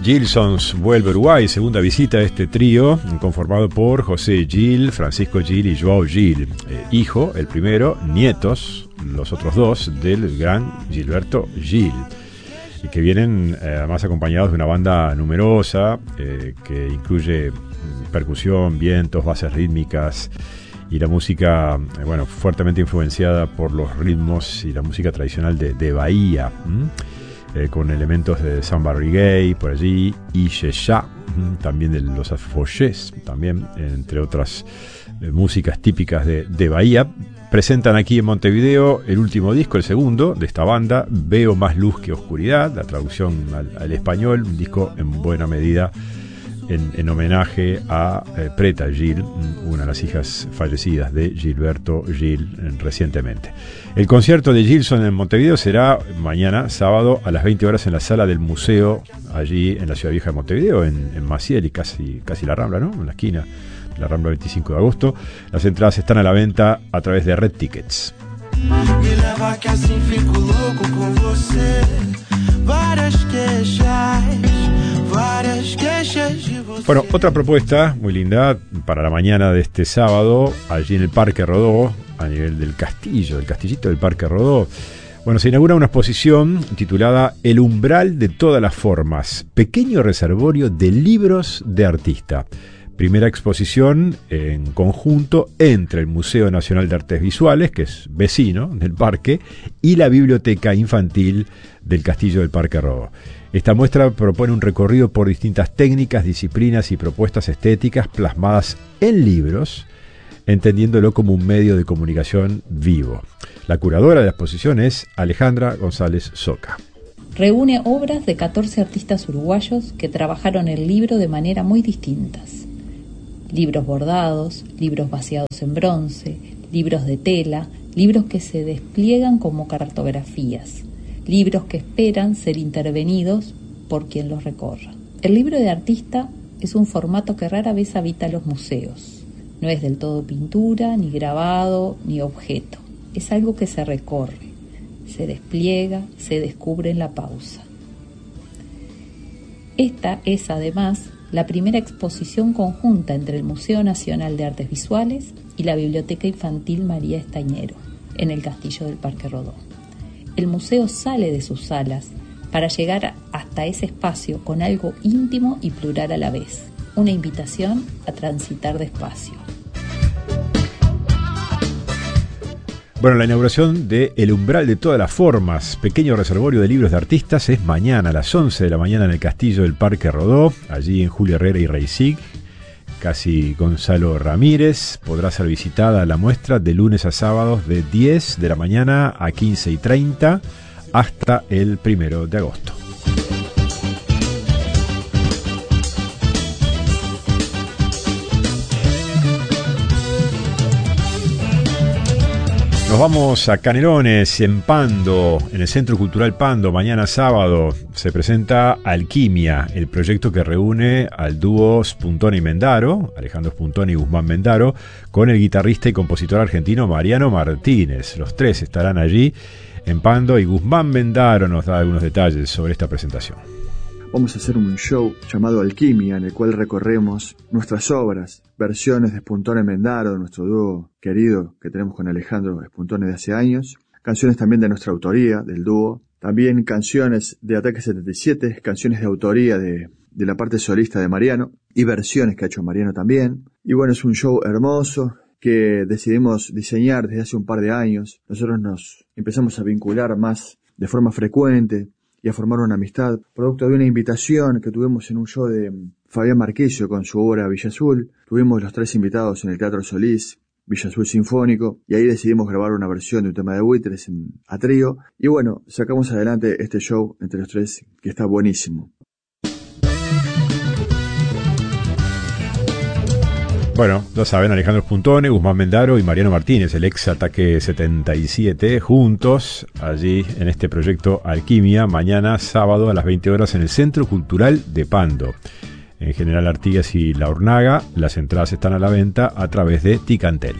Gilsons vuelve a Uruguay, segunda visita de este trío, conformado por José Gil, Francisco Gil y Joao Gil, hijo, el primero, nietos, los otros dos, del gran Gilberto Gil, y que vienen además acompañados de una banda numerosa, que incluye percusión, vientos, bases rítmicas, y la música, fuertemente influenciada por los ritmos y la música tradicional de Bahía, con elementos de samba reggae por allí, y Xexá, también de los afoxés, también, entre otras músicas típicas de Bahía. Presentan aquí en Montevideo el último disco, el segundo de esta banda, Veo más luz que oscuridad, la traducción al español, un disco en buena medida en homenaje a Preta Gil, una de las hijas fallecidas de Gilberto Gil recientemente. El concierto de Gilson en Montevideo será mañana, sábado, a las 20 horas en la sala del museo, allí en la Ciudad Vieja de Montevideo, en Maciel y casi la Rambla, ¿no? En la esquina de la Rambla 25 de agosto. Las entradas están a la venta a través de Red Tickets. Bueno, otra propuesta muy linda para la mañana de este sábado, allí en el Parque Rodó, a nivel del castillito del Parque Rodó. Bueno, se inaugura una exposición titulada El umbral de todas las formas, pequeño reservorio de libros de artista. Primera exposición en conjunto entre el Museo Nacional de Artes Visuales, que es vecino del parque, y la Biblioteca Infantil del Castillo del Parque Rodó. Esta muestra propone un recorrido por distintas técnicas, disciplinas y propuestas estéticas plasmadas en libros, entendiéndolo como un medio de comunicación vivo. La curadora de la exposición es Alejandra González Soca. Reúne obras de 14 artistas uruguayos que trabajaron el libro de manera muy distintas. Libros bordados, libros vaciados en bronce, libros de tela, libros que se despliegan como cartografías, libros que esperan ser intervenidos por quien los recorra. El libro de artista es un formato que rara vez habita los museos. No es del todo pintura, ni grabado, ni objeto. Es algo que se recorre, se despliega, se descubre en la pausa. Esta es, además, la primera exposición conjunta entre el Museo Nacional de Artes Visuales y la Biblioteca Infantil María Estañero, en el Castillo del Parque Rodó. El museo sale de sus salas para llegar hasta ese espacio con algo íntimo y plural a la vez, una invitación a transitar despacio. Bueno, la inauguración de El umbral de todas las formas, pequeño reservorio de libros de artistas, es mañana a las 11 de la mañana en el Castillo del Parque Rodó, allí en Julio Herrera y Reisig, casi Gonzalo Ramírez. Podrá ser visitada la muestra de lunes a sábados de 10 de la mañana a 15:30 hasta el 1 de agosto. Nos vamos a Canelones, en Pando, en el Centro Cultural Pando. Mañana sábado se presenta Alquimia, el proyecto que reúne al dúo Spuntone y Mendaro, Alejandro Spuntone y Guzmán Mendaro, con el guitarrista y compositor argentino Mariano Martínez. Los tres estarán allí en Pando y Guzmán Mendaro nos da algunos detalles sobre esta presentación. Vamos a hacer un show llamado Alquimia, en el cual recorremos nuestras obras, versiones de Spuntone Mendaro, nuestro dúo querido que tenemos con Alejandro Spuntone de hace años, canciones también de nuestra autoría, del dúo, también canciones de Ataque 77, canciones de autoría de la parte solista de Mariano, y versiones que ha hecho Mariano también. Y bueno, es un show hermoso que decidimos diseñar desde hace un par de años. Nosotros nos empezamos a vincular más de forma frecuente y a formar una amistad, producto de una invitación que tuvimos en un show de Fabián Marquillo con su obra Villa Azul. Tuvimos los tres invitados en el Teatro Solís, Villa Azul Sinfónico, y ahí decidimos grabar una versión de un tema de Buitres a trío, y bueno, sacamos adelante este show entre los tres, que está buenísimo. Bueno, lo saben, Alejandro Spuntone, Guzmán Mendaro y Mariano Martínez, el ex Ataque 77, juntos allí en este proyecto Alquimia, mañana sábado a las 20 horas en el Centro Cultural de Pando. En General Artigas y La Hornaga, las entradas están a la venta a través de Ticantel.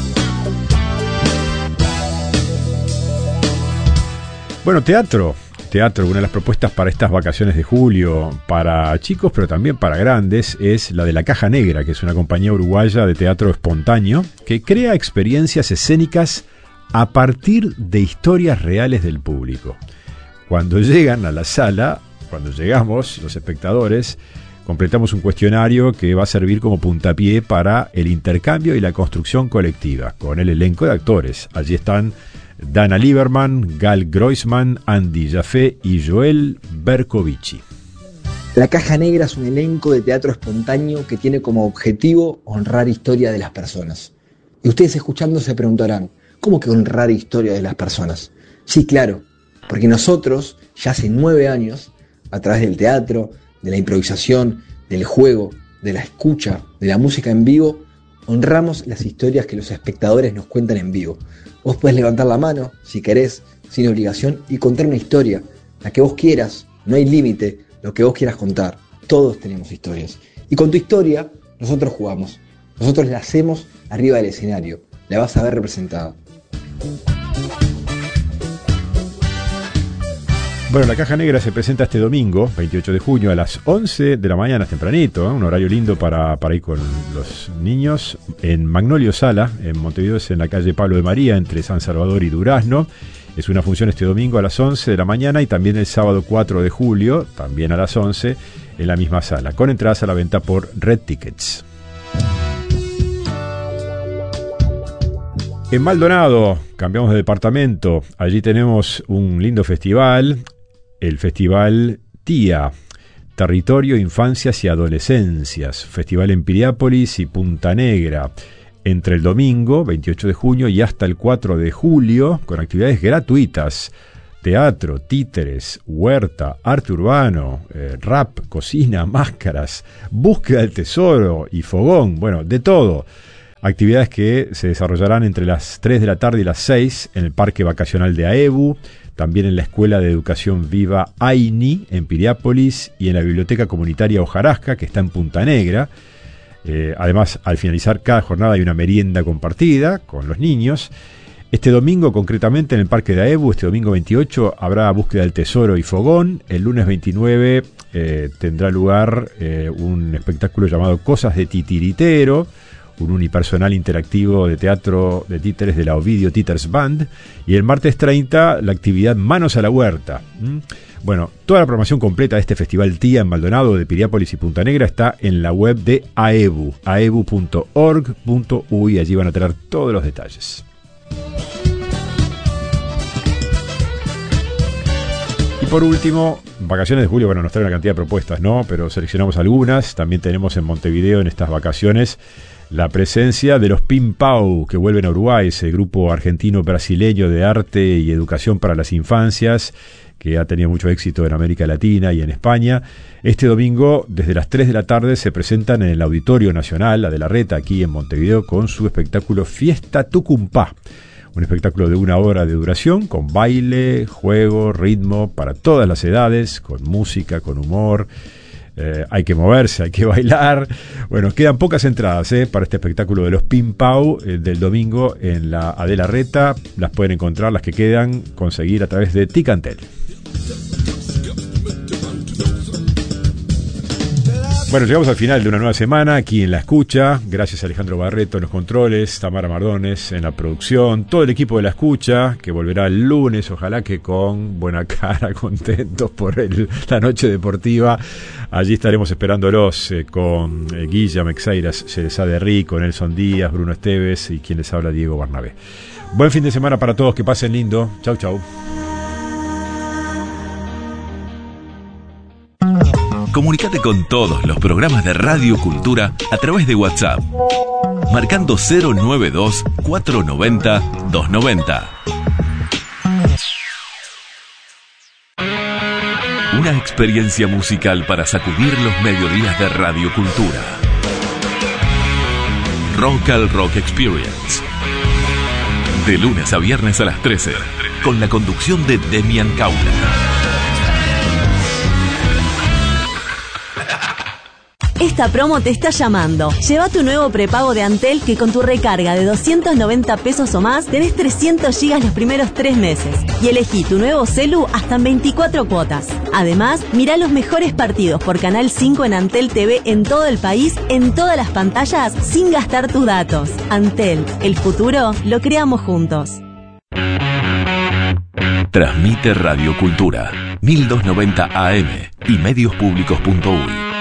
Bueno, teatro teatro, una de las propuestas para estas vacaciones de julio, para chicos pero también para grandes, es la de La Caja Negra, que es una compañía uruguaya de teatro espontáneo que crea experiencias escénicas a partir de historias reales del público. Cuando llegan a la sala, cuando llegamos los espectadores, completamos un cuestionario que va a servir como puntapié para el intercambio y la construcción colectiva, con el elenco de actores. Allí están Dana Lieberman, Gal Groisman, Andy Jaffe y Joel Bercovici. La Caja Negra es un elenco de teatro espontáneo que tiene como objetivo honrar historia de las personas. Y ustedes escuchando se preguntarán, ¿cómo que honrar historia de las personas? Sí, claro, porque nosotros, ya hace 9 años, a través del teatro, de la improvisación, del juego, de la escucha, de la música en vivo, honramos las historias que los espectadores nos cuentan en vivo. Vos podés levantar la mano, si querés, sin obligación, y contar una historia, la que vos quieras, no hay límite, lo que vos quieras contar. Todos tenemos historias. Y con tu historia, nosotros jugamos. Nosotros la hacemos arriba del escenario. La vas a ver representada. Bueno, La Caja Negra se presenta este domingo, 28 de junio, a las 11 de la mañana, tempranito, un horario lindo para ir con los niños, en Magnolio Sala, en Montevideo, es en la calle Pablo de María, entre San Salvador y Durazno. Es una función este domingo a las 11 de la mañana y también el sábado 4 de julio, también a las 11, en la misma sala, con entradas a la venta por Red Tickets. En Maldonado, cambiamos de departamento, allí tenemos un lindo festival, el Festival TIA, Territorio, Infancias y Adolescencias, festival en Piriápolis y Punta Negra, entre el domingo, 28 de junio, y hasta el 4 de julio, con actividades gratuitas, teatro, títeres, huerta, arte urbano, rap, cocina, máscaras, búsqueda del tesoro y fogón, bueno, de todo. Actividades que se desarrollarán entre las 3 de la tarde y las 6 en el Parque Vacacional de Aebu, también en la Escuela de Educación Viva AINI en Piriápolis y en la Biblioteca Comunitaria Hojarasca, que está en Punta Negra. Además, al finalizar cada jornada hay una merienda compartida con los niños. Este domingo, concretamente en el Parque de Aebu, este domingo 28, habrá búsqueda del tesoro y fogón. El lunes 29 tendrá lugar un espectáculo llamado Cosas de Titiritero, un unipersonal interactivo de teatro de títeres de la Ovidio Títeres Band, y el martes 30 la actividad Manos a la Huerta. Bueno, toda la programación completa de este Festival TIA en Maldonado, de Piriápolis y Punta Negra está en la web de AEBU, aebu.org.uy, allí van a tener todos los detalles. Y por último, vacaciones de julio, bueno, nos trae una cantidad de propuestas, ¿no? Pero seleccionamos algunas. También tenemos en Montevideo en estas vacaciones la presencia de los Pimpau, que vuelven a Uruguay, ese grupo argentino-brasileño de arte y educación para las infancias, que ha tenido mucho éxito en América Latina y en España. Este domingo, desde las 3 de la tarde, se presentan en el Auditorio Nacional, la de la Reta, aquí en Montevideo, con su espectáculo Fiesta Tucumpá. Un espectáculo de 1 hora de duración, con baile, juego, ritmo, para todas las edades, con música, con humor. Hay que moverse, hay que bailar. Bueno, quedan pocas entradas para este espectáculo de los Pimpau del domingo en la Adela Reta. Las pueden encontrar, las que quedan, conseguir a través de Ticantel. Bueno, llegamos al final de una nueva semana aquí en La Escucha. Gracias a Alejandro Barreto en los controles, Tamara Mardones en la producción, todo el equipo de La Escucha, que volverá el lunes, ojalá que con buena cara, contentos por la noche deportiva. Allí estaremos esperándolos con Guilla Mexeiras, Cerezade Rico, Nelson Díaz, Bruno Esteves y quien les habla, Diego Barnabé. Buen fin de semana para todos, que pasen lindo. Chau, chau. Comunicate con todos los programas de Radio Cultura a través de WhatsApp, marcando 092-490-290. Una experiencia musical para sacudir los mediodías de Radio Cultura. Rock al Rock Experience. De lunes a viernes a las 13, con la conducción de Demian Kaula. Esta promo te está llamando. Lleva tu nuevo prepago de Antel que con tu recarga de 290 pesos o más tenés 300 gigas los primeros 3 meses. Y elegí tu nuevo celu hasta en 24 cuotas. Además, mirá los mejores partidos por Canal 5 en Antel TV en todo el país, en todas las pantallas, sin gastar tus datos. Antel, el futuro lo creamos juntos. Transmite Radio Cultura, 1290 AM y mediospublicos.uy.